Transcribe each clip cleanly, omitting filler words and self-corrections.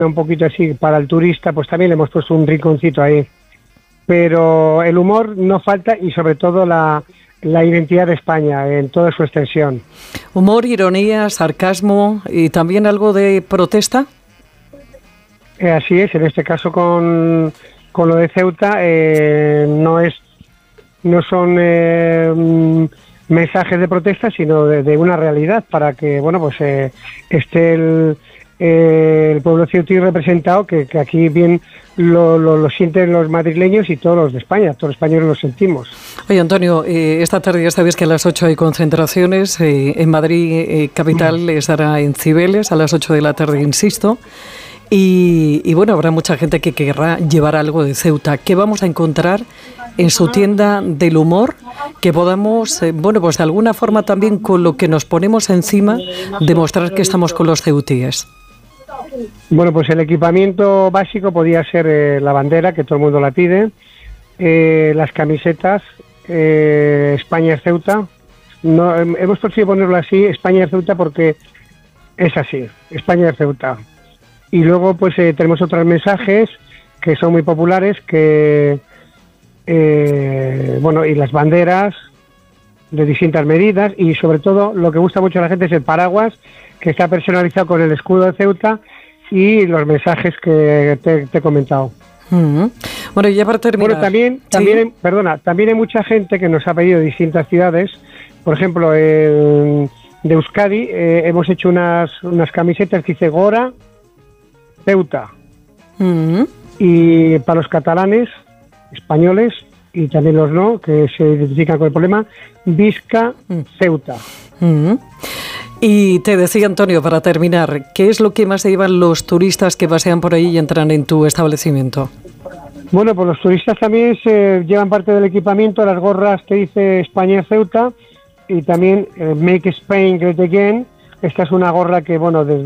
un poquito así para el turista, pues también le hemos puesto un rinconcito ahí. Pero el humor no falta y sobre todo la identidad de España en toda su extensión. Humor, ironía, sarcasmo y también algo de protesta. Así es, en este caso con lo de Ceuta no son mensajes de protesta, sino de una realidad para que esté el pueblo ceutí representado, que aquí bien lo sienten los madrileños y todos los de España, todos los españoles lo sentimos. Oye, Antonio, esta tarde ya sabéis que a las 8 hay concentraciones. En Madrid capital estará en Cibeles a las 8 de la tarde, insisto. Y bueno, habrá mucha gente que querrá llevar algo de Ceuta. ¿Qué vamos a encontrar en su tienda del humor? Que podamos, pues de alguna forma también con lo que nos ponemos encima, demostrar que estamos con los ceutíes. Bueno, pues el equipamiento básico podía ser la bandera, que todo el mundo la pide, las camisetas, España es Ceuta. No, hemos conseguido ponerlo así, España es Ceuta, porque es así, España es Ceuta. Y luego pues tenemos otros mensajes que son muy populares, y las banderas de distintas medidas, y sobre todo lo que gusta mucho a la gente es el paraguas, que está personalizado con el escudo de Ceuta y los mensajes que te he comentado. Bueno, y ya para terminar... Bueno, también hay mucha gente que nos ha pedido de distintas ciudades. Por ejemplo, de Euskadi hemos hecho unas camisetas que dice Gora Ceuta. Y para los catalanes, españoles y también los no, que se identifican con el problema, Visca Ceuta. Y te decía, Antonio, para terminar, ¿qué es lo que más se llevan los turistas que pasean por ahí y entran en tu establecimiento? Bueno, pues los turistas también se llevan parte del equipamiento, las gorras que dice España Ceuta, y también Make Spain Great Again. Esta es una gorra que,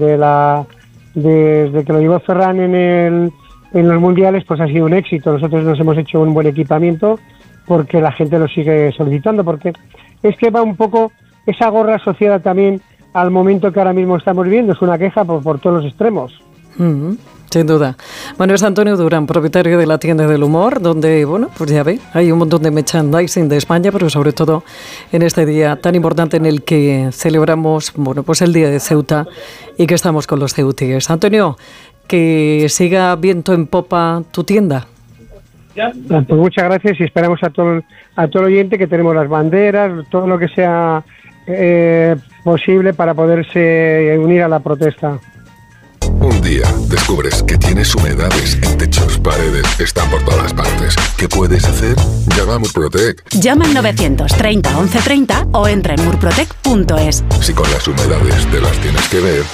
desde que lo llevó Ferran en los mundiales, pues ha sido un éxito. Nosotros nos hemos hecho un buen equipamiento porque la gente lo sigue solicitando, porque es que va un poco esa gorra asociada también al momento que ahora mismo estamos viviendo. Es una queja por todos los extremos. Sin duda. Bueno, es Antonio Durán, propietario de la tienda del humor, donde, pues ya ve, hay un montón de merchandising de España, pero sobre todo en este día tan importante en el que celebramos, pues el Día de Ceuta y que estamos con los ceutíes. Antonio, que siga viento en popa tu tienda. Pues muchas gracias y esperamos a todo el oyente, que tenemos las banderas, todo lo que sea posible para poderse unir a la protesta. Un día descubres que tienes humedades en techos, paredes, están por todas partes. ¿Qué puedes hacer? Llama a Murprotec. Llama al 930 1130 o entra en murprotec.es. Si con las humedades te las tienes que ver.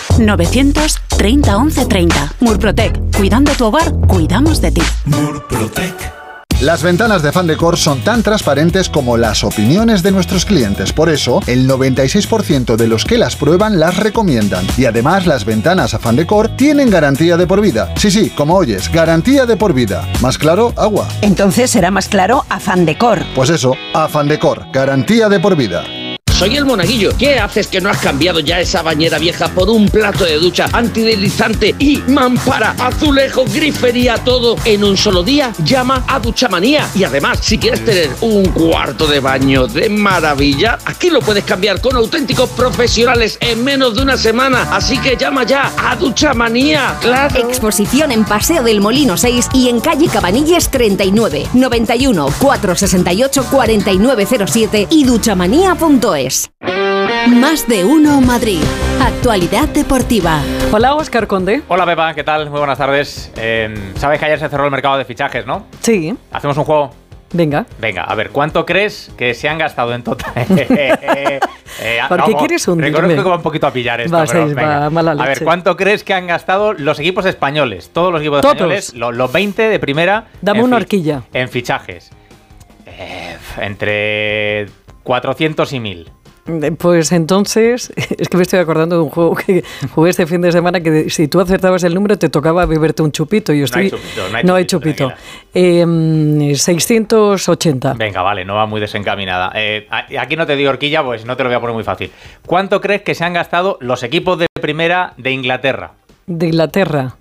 930 1130. Murprotec. Cuidando tu hogar, cuidamos de ti. Murprotec. Las ventanas de Fandecor son tan transparentes como las opiniones de nuestros clientes. Por eso, el 96% de los que las prueban las recomiendan. Y además, las ventanas a Fandecor tienen garantía de por vida. Sí, como oyes, garantía de por vida. ¿Más claro? Agua. Entonces será más claro a Fandecor. Pues eso, a Fandecor, garantía de por vida. Soy el Monaguillo. ¿Qué haces que no has cambiado ya esa bañera vieja por un plato de ducha antideslizante y mampara, azulejo, grifería, todo en un solo día? Llama a Duchamanía. Y además, si quieres tener un cuarto de baño de maravilla, aquí lo puedes cambiar con auténticos profesionales en menos de una semana. Así que llama ya a Duchamanía. ¡Claro! Exposición en Paseo del Molino 6 y en calle Cabanilles 39, 91 468 4907 y duchamanía.es. Más de uno Madrid. Actualidad deportiva. Hola, Óscar Conde. Hola, Pepa, ¿qué tal? Muy buenas tardes. Sabes que ayer se cerró el mercado de fichajes, ¿no? Sí. ¿Hacemos un juego? Venga, a ver, ¿cuánto crees que se han gastado en total? ¿Por qué quieres hundirme? Reconozco que va un poquito a pillar esto, va mala leche. A ver, ¿cuánto crees que han gastado los equipos españoles? Todos los equipos españoles, los 20 de primera. Dame una horquilla. En fichajes. Entre 400 y 1000. Pues entonces, es que me estoy acordando de un juego que jugué este fin de semana, que si tú acertabas el número te tocaba beberte un chupito. No hay chupito. 680. Venga, vale, no va muy desencaminada. Aquí no te digo horquilla, pues no te lo voy a poner muy fácil. ¿Cuánto crees que se han gastado los equipos de primera de Inglaterra? De Inglaterra.